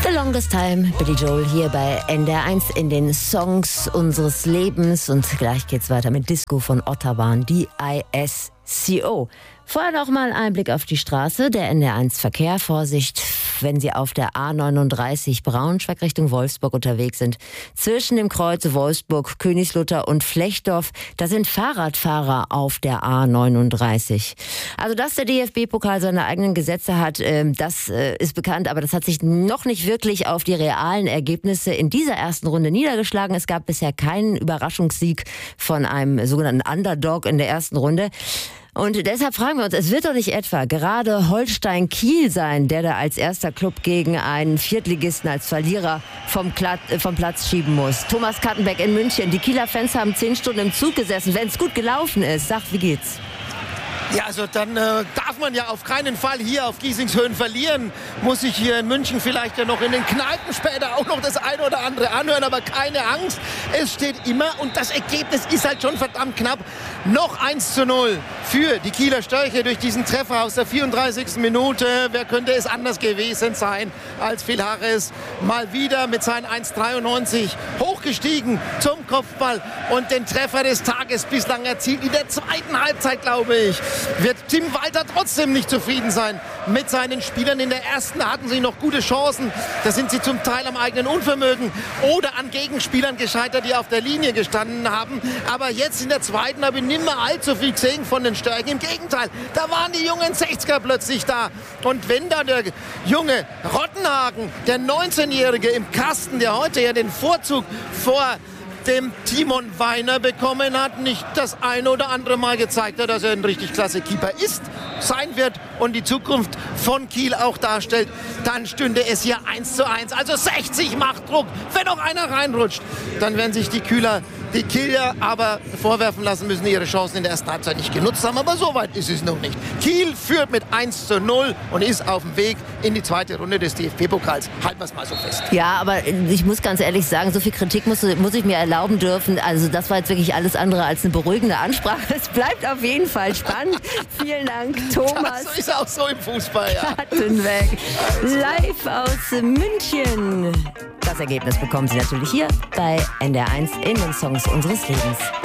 The Longest Time, Billy Joel hier bei NDR1 in den Songs unseres Lebens. Und gleich geht's weiter mit Disco von Ottawan, DISCO. Vorher noch mal ein Blick auf die Straße, der NDR1 Verkehr. Vorsicht, wenn Sie auf der A39 Braunschweig Richtung Wolfsburg unterwegs sind. Zwischen dem Kreuz Wolfsburg, Königslutter und Flechtdorf, da sind Fahrradfahrer auf der A39. Also, dass der DFB-Pokal seine eigenen Gesetze hat, das ist bekannt, aber das hat sich noch nicht wirklich auf die realen Ergebnisse in dieser ersten Runde niedergeschlagen. Es gab bisher keinen Überraschungssieg von einem sogenannten Underdog in der ersten Runde. Und deshalb fragen wir uns, es wird doch nicht etwa gerade Holstein Kiel sein, der da als erster Club gegen einen Viertligisten als Verlierer vom Platz schieben muss. Thomas Kattenbeck in München. Die Kieler Fans haben 10 Stunden im Zug gesessen. Wenn es gut gelaufen ist, sagt, wie geht's? Ja, also dann darf man ja auf keinen Fall hier auf Giesingshöhen verlieren. Muss ich hier in München vielleicht ja noch in den Kneipen später auch noch das eine oder andere anhören, aber keine Angst. Es steht immer und das Ergebnis ist halt schon verdammt knapp. Noch 1:0 für die Kieler Störche durch diesen Treffer aus der 34. Minute. Wer könnte es anders gewesen sein als Phil Harris? Mal wieder mit seinen 1,93 hochgestiegen zum Kopfball und den Treffer des Tages bislang erzielt. In der zweiten Halbzeit, glaube ich, wird Tim Walter trotzdem nicht zufrieden sein mit seinen Spielern. In der ersten hatten sie noch gute Chancen. Da sind sie zum Teil am eigenen Unvermögen oder an Gegenspielern gescheitert, die auf der Linie gestanden haben. Aber jetzt in der zweiten habe ich nicht mehr allzu viel gesehen von den Störchen. Im Gegenteil, da waren die jungen 60er plötzlich da. Und wenn da der junge Rottenhagen, der 19-Jährige im Kasten, der heute ja den Vorzug vor dem Timon Weiner bekommen hat, nicht das eine oder andere Mal gezeigt hat, dass er ein richtig klasse Keeper ist, sein wird und die Zukunft von Kiel auch darstellt, dann stünde es hier 1:1. Also 60 macht Druck. Wenn noch einer reinrutscht, dann werden sich die Kieler aber vorwerfen lassen müssen, ihre Chancen in der ersten Halbzeit nicht genutzt haben. Aber so weit ist es noch nicht. Kiel führt mit 1:0 und ist auf dem Weg in die zweite Runde des DFB-Pokals. Halten wir es mal so fest. Ja, aber ich muss ganz ehrlich sagen, so viel Kritik muss ich mir erlauben dürfen. Also das war jetzt wirklich alles andere als eine beruhigende Ansprache. Es bleibt auf jeden Fall spannend. Vielen Dank, Thomas. Das ist auch so im Fußball, ja. Kattenbeck. Live aus München. Das Ergebnis bekommen Sie natürlich hier bei NDR1 in den Songs unseres Lebens.